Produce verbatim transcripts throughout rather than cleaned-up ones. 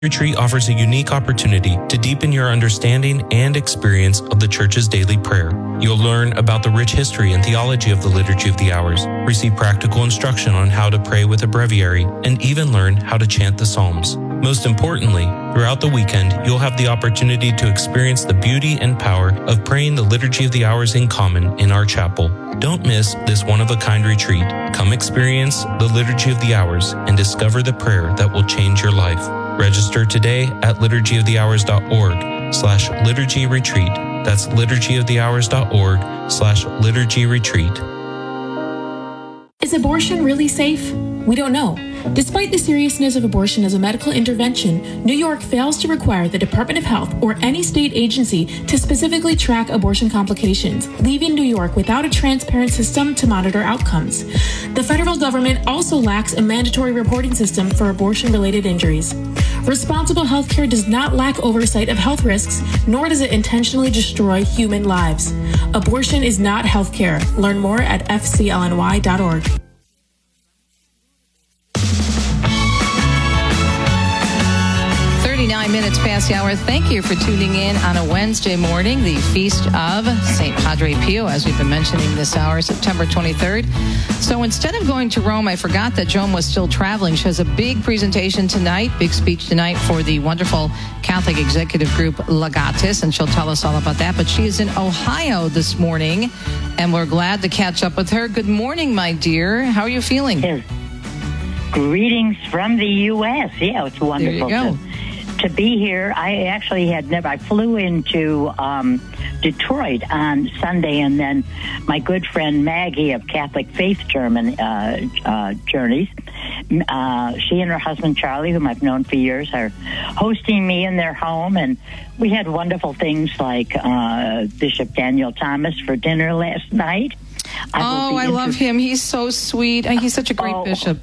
Retreat offers a unique opportunity to deepen your understanding and experience of the Church's daily prayer. You'll learn about the rich history and theology of the Liturgy of the Hours, receive practical instruction on how to pray with a breviary, and even learn how to chant the Psalms. Most importantly, throughout the weekend, you'll have the opportunity to experience the beauty and power of praying the Liturgy of the Hours in common in our chapel. Don't miss this one-of-a-kind retreat. Come experience the Liturgy of the Hours and discover the prayer that will change your life. Register today at liturgy of the hours dot org slash liturgy retreat. That's liturgy of the hours dot org slash liturgy retreat. Is abortion really safe? We don't know. Despite the seriousness of abortion as a medical intervention, New York fails to require the Department of Health or any state agency to specifically track abortion complications, leaving New York without a transparent system to monitor outcomes. The federal government also lacks a mandatory reporting system for abortion-related injuries. Responsible healthcare does not lack oversight of health risks, nor does it intentionally destroy human lives. Abortion is not healthcare. Learn more at f c l n y dot org. thirty-nine minutes past the hour. Thank you for tuning in on a Wednesday morning, the feast of Saint Padre Pio, as we've been mentioning this hour, September twenty-third. So instead of going to Rome, I forgot that Joan was still traveling. She has a big presentation tonight, big speech tonight for the wonderful Catholic executive group Legatus, and she'll tell us all about that. But she is in Ohio this morning, and we're glad to catch up with her. Good morning, my dear. How are you feeling? Yes. Greetings from the U S Yeah, it's wonderful. There you go. To, to be here. I actually had never, I flew into um, Detroit on Sunday, and then my good friend Maggie of Catholic Faith German uh, uh, Journeys, uh, she and her husband Charlie, whom I've known for years, are hosting me in their home, and we had wonderful things like uh, Bishop Daniel Thomas for dinner last night. I oh, I inter- love him. He's so sweet. He's such a great oh, bishop.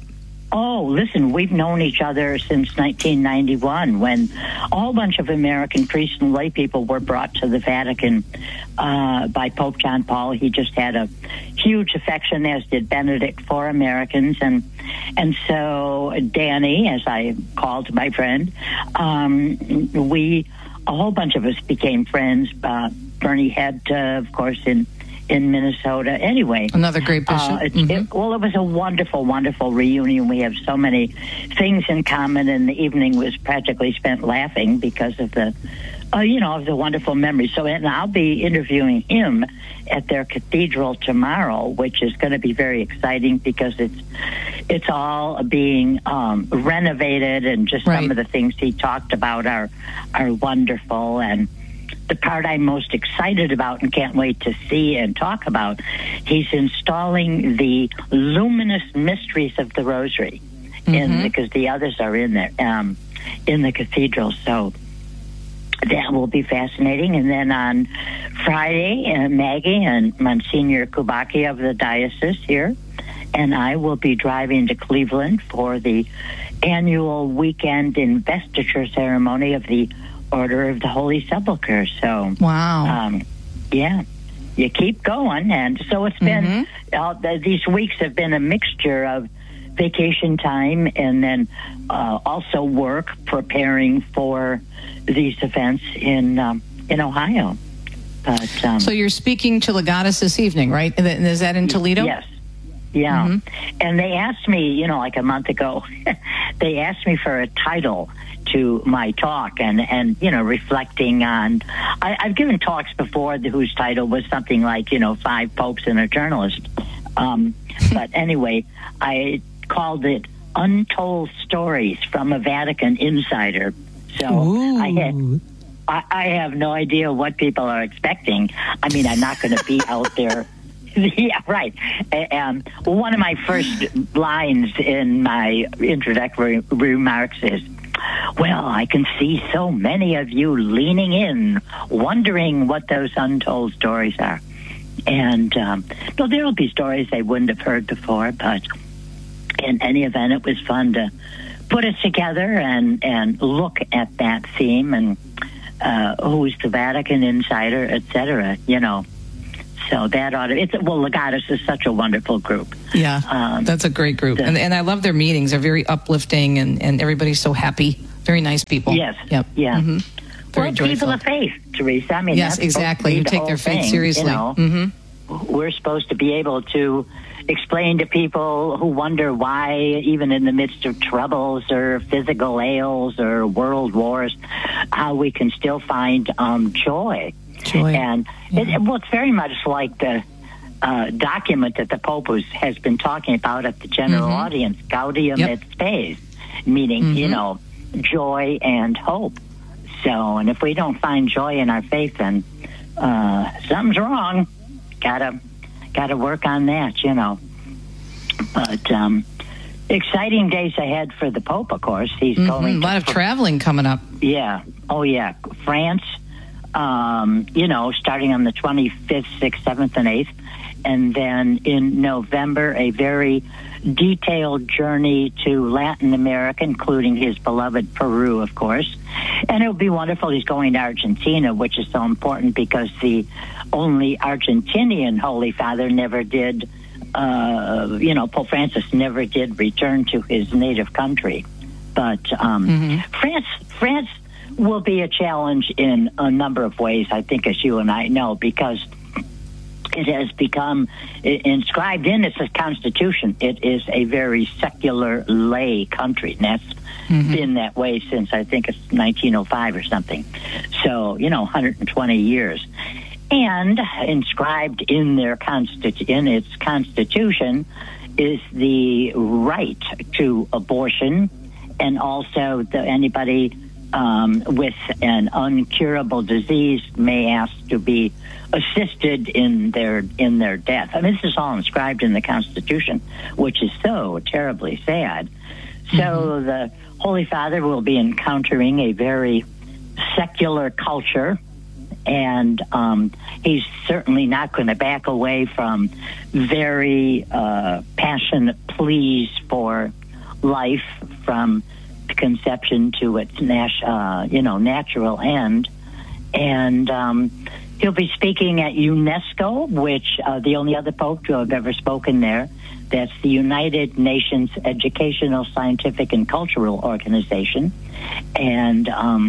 Oh, listen, we've known each other since nineteen ninety-one, when a whole bunch of American priests and lay people were brought to the Vatican uh, by Pope John Paul. He just had a huge affection, as did Benedict, for Americans. And and so Danny, as I called my friend, um, we, a whole bunch of us became friends. Uh, Bernie Head, uh, of course, in in Minnesota. Anyway, another great bishop. Uh, mm-hmm. it, well, it was a wonderful, wonderful reunion. We have so many things in common, and the evening was practically spent laughing because of the, uh, you know, of the wonderful memories. So, and I'll be interviewing him at their cathedral tomorrow, which is going to be very exciting because it's it's all being um, renovated, and just right. some of the things he talked about are are wonderful. And the part I'm most excited about and can't wait to see and talk about, he's installing the luminous mysteries of the Rosary, mm-hmm. in, because the others are in there, um, in the cathedral. So that will be fascinating. And then on Friday, uh, Maggie and Monsignor Kubaki of the diocese here and I will be driving to Cleveland for the annual weekend investiture ceremony of the Order of the Holy Sepulchre. So, wow. Um, yeah, you keep going. And so it's been, mm-hmm. uh, these weeks have been a mixture of vacation time and then uh, also work preparing for these events in um, in Ohio. But, um, so you're speaking to Legatus this evening, right? And is that in Toledo? Yes. Yeah. Mm-hmm. And they asked me, you know, like a month ago, they asked me for a title to my talk, and, and you know, reflecting on, I, I've given talks before whose title was something like, you know, Five Popes and a Journalist. Um, but anyway, I called it Untold Stories from a Vatican Insider. So Ooh. I had... I, I have no idea what people are expecting. I mean, I'm not going to be out there. Yeah, right. Um, one of my first lines in my introductory remarks is, well, I can see so many of you leaning in, wondering what those untold stories are. And, um, well, there will be stories they wouldn't have heard before, but in any event, it was fun to put it together and, and look at that theme and Uh, who's the Vatican insider, et cetera, you know. So that ought to, it's, well, Legatus is such a wonderful group. Yeah, um, that's a great group. The, and, and I love their meetings. They're very uplifting, and, and everybody's so happy Very nice people. Yes. Yep. Yeah. Mm-hmm. Very well, joyful. people of faith, Teresa. I mean, yes, that's exactly. Who the take whole their faith thing, seriously. You know? Mm-hmm. We're supposed to be able to explain to people who wonder why, even in the midst of troubles or physical ails or world wars, how we can still find um, joy. Joy. And yeah. it, well, it's very much like the uh, document that the Pope was, has been talking about at the general mm-hmm. audience, Gaudium yep. et Spes, meaning, mm-hmm. you know, joy and hope. So, and if we don't find joy in our faith, then uh, something's wrong. Gotta, gotta work on that, you know. But um, exciting days ahead for the Pope, of course. He's mm-hmm. going a lot to, of traveling coming up. Yeah. Oh, yeah. France, um, you know, starting on the twenty-fifth, sixth, seventh, and eighth. And then in November, a very detailed journey to Latin America, including his beloved Peru, of course. And it would be wonderful. He's going to Argentina, which is so important because the only Argentinian Holy Father never did, uh, you know, Pope Francis never did return to his native country. But um, mm-hmm. France, France will be a challenge in a number of ways, I think, as you and I know, because it has become inscribed in its constitution. It is a very secular lay country, and that's mm-hmm. been that way since I think it's nineteen oh five or something. So, you know, one hundred twenty years. And inscribed in their constitu- in its constitution is the right to abortion, and also the, anybody um, with an uncurable disease may ask to be assisted in their in their death. I mean, this is all inscribed in the Constitution, which is so terribly sad. So mm-hmm. the Holy Father will be encountering a very secular culture, and um, he's certainly not going to back away from very uh, passionate pleas for life from conception to its nat- uh, you know natural end. And um, he'll be speaking at UNESCO, which uh, the only other pope to have ever spoken there. That's the United Nations Educational, Scientific, and Cultural Organization, and um,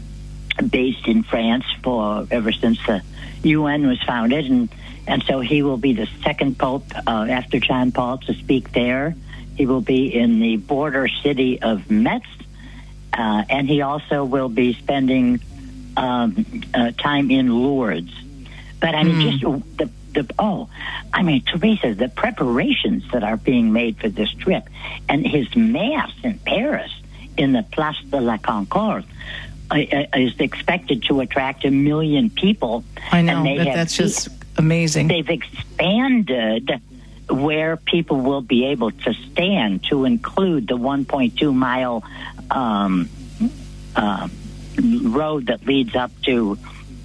based in France for ever since the U N was founded. And, and so he will be the second pope uh, after John Paul to speak there. He will be in the border city of Metz, uh, and he also will be spending um, uh, time in Lourdes. But I mean, mm. just the, the, oh, I mean, Teresa, the preparations that are being made for this trip, and his Mass in Paris in the Place de la Concorde uh, is expected to attract a million people. I know, and they but have, that's just amazing. They've expanded where people will be able to stand to include the one point two mile um, uh, road that leads up to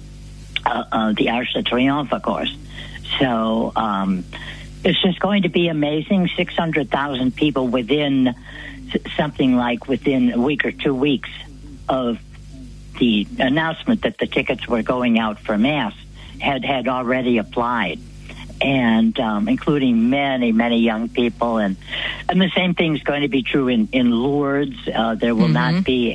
uh, uh, the Arc de Triomphe, of course. So um, it's just going to be amazing. six hundred thousand people within something like within a week or two weeks of the announcement that the tickets were going out for Mass had, had already applied. And um, including many, many young people. And and the same thing is going to be true in, in Lourdes. Uh, there will mm-hmm. not be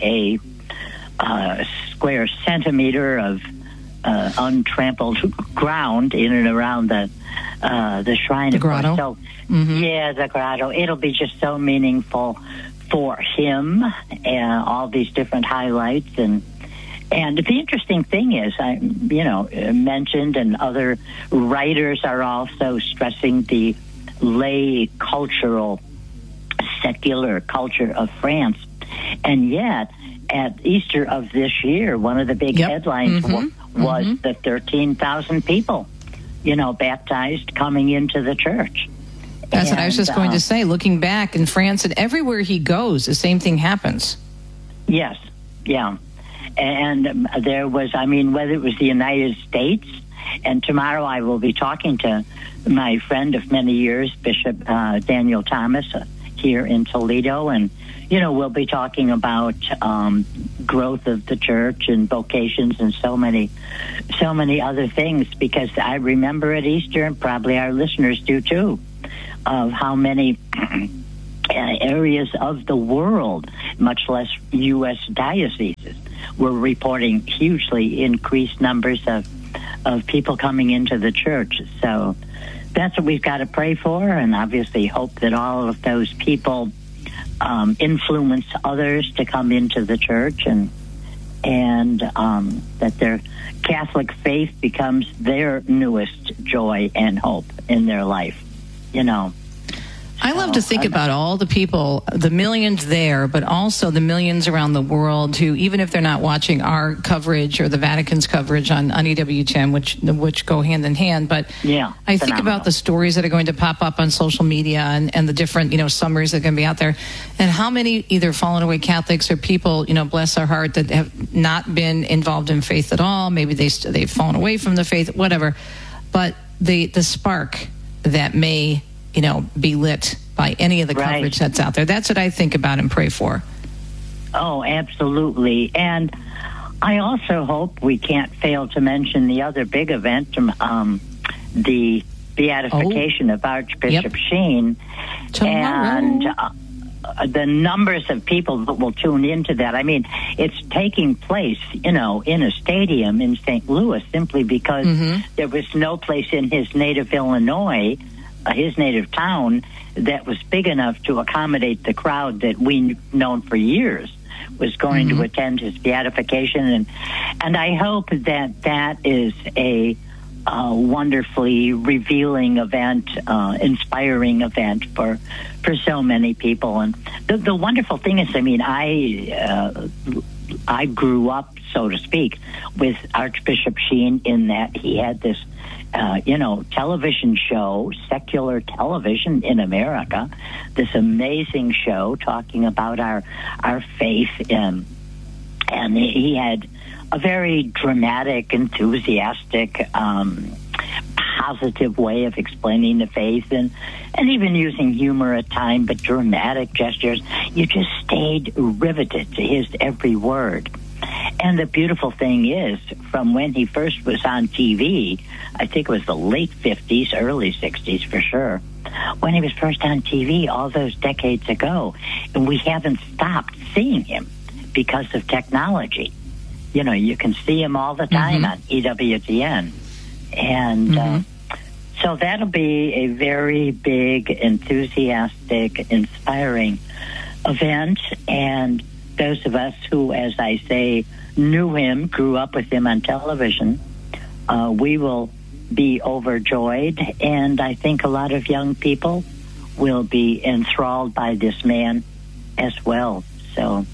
a uh, square centimeter of uh, untrampled ground in and around the uh, the shrine. The grotto. So, mm-hmm. yeah, the grotto. It'll be just so meaningful for him and all these different highlights. And And the interesting thing is, I, you know, mentioned, and other writers are also stressing the lay cultural, secular culture of France. And yet, at Easter of this year, one of the big yep. headlines mm-hmm. w- was mm-hmm. the thirteen thousand people, you know, baptized coming into the church. That's and, what I was just uh, going to say. Looking back in France, and everywhere he goes, the same thing happens. Yes, yeah. And there was, I mean, whether it was the United States, and tomorrow I will be talking to my friend of many years, Bishop uh, Daniel Thomas, uh, here in Toledo, and, you know, we'll be talking about um, growth of the church and vocations and so many, so many other things, because I remember at Easter, and probably our listeners do too, of how many areas of the world, much less U S dioceses, were reporting hugely increased numbers of of people coming into the church. So that's what we've got to pray for, and obviously hope that all of those people um, influence others to come into the church, and and um, that their Catholic faith becomes their newest joy and hope in their life. You know. I love to think about all the people, the millions there, but also the millions around the world who, even if they're not watching our coverage or the Vatican's coverage on, on E W ten, which which go hand in hand, but yeah, I think about the stories that are going to pop up on social media and, and the different, you know, summaries that are going to be out there, and how many either fallen away Catholics or people, you know, bless our heart, that have not been involved in faith at all. Maybe they, they've fallen away from the faith, whatever. But the, the spark that may, you know, be lit by any of the right. coverage that's out there. That's what I think about and pray for. Oh, absolutely. And I also hope we can't fail to mention the other big event, um, the beatification oh. of Archbishop yep. Sheen. Tomorrow. And uh, the numbers of people that will tune into that. I mean, it's taking place, you know, in a stadium in Saint Louis simply because mm-hmm. there was no place in his native Illinois, uh, his native town, that was big enough to accommodate the crowd that we've known for years was going mm-hmm. to attend his beatification. And and I hope that that is a uh, wonderfully revealing event, uh, inspiring event for for so many people. And the, the wonderful thing is, I mean, I uh, I grew up, so to speak, with Archbishop Sheen in that he had this Uh, you know, television show, secular television in America, this amazing show talking about our our faith, and and he had a very dramatic, enthusiastic, um, positive way of explaining the faith, and and even using humor at times, but dramatic gestures. You just stayed riveted to his every word. And the beautiful thing is, from when he first was on T V, I think it was the late fifties, early sixties for sure, when he was first on T V all those decades ago, and we haven't stopped seeing him because of technology. You know, you can see him all the time mm-hmm. on E W T N. And mm-hmm. uh, so that'll be a very big, enthusiastic, inspiring event. And those of us who, as I say, knew him, grew up with him on television, uh, we will be overjoyed. And I think a lot of young people will be enthralled by this man as well. So,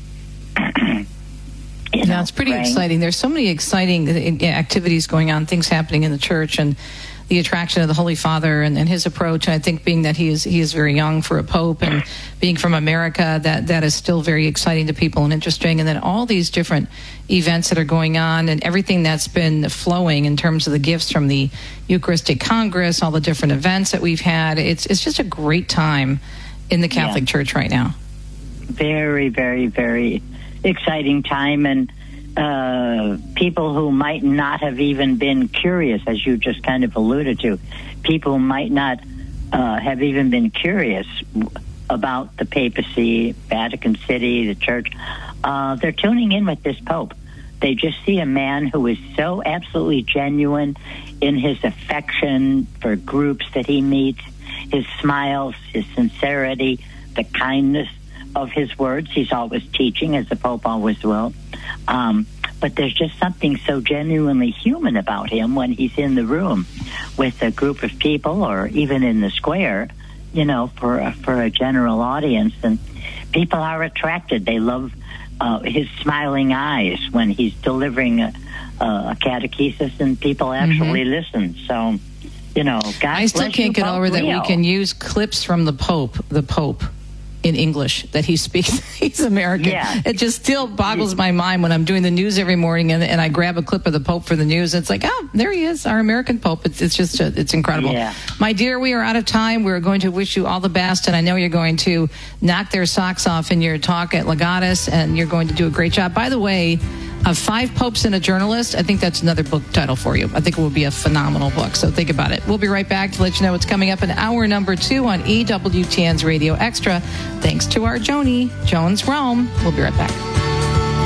you know, yeah, it's pretty praying. exciting. There's so many exciting activities going on, things happening in the church, and the attraction of the Holy Father and, and his approach. And I think being that he is he is very young for a pope, and being from America, that that is still very exciting to people and interesting. And then all these different events that are going on, and everything that's been flowing in terms of the gifts from the Eucharistic Congress, all the different events that we've had. It's it's just a great time in the Catholic yeah. Church right now. Very, very, very exciting time. And Uh, people who might not have even been curious, as you just kind of alluded to, people who might not uh, have even been curious about the papacy, Vatican City, the church, uh, they're tuning in with this Pope. They just see a man who is so absolutely genuine in his affection for groups that he meets, his smiles, his sincerity, the kindness of his words. He's always teaching, as the Pope always will. Um, but there's just something so genuinely human about him when he's in the room with a group of people, or even in the square, you know, for a, for a general audience. And people are attracted. They love uh, his smiling eyes when he's delivering a, a catechesis, and people actually mm-hmm. listen. So, you know, God I still bless can't you, get Pope over that Leo. we can use clips from the Pope, the Pope, in English, that he speaks. He's American. Yeah. It just still boggles my mind when I'm doing the news every morning, and, and I grab a clip of the Pope for the news. It's like, oh, there he is, our American Pope. It's, it's just, a, it's incredible. Yeah. My dear, we are out of time. We're going to wish you all the best, and I know you're going to knock their socks off in your talk at Legatus, and you're going to do a great job. By the way, Uh, Five Popes and a Journalist. I think that's another book title for you. I think it would be a phenomenal book, so think about it. We'll be right back to let you know what's coming up in hour number two on E W T N's Radio Extra. Thanks to our Joni, Jones Rome. We'll be right back.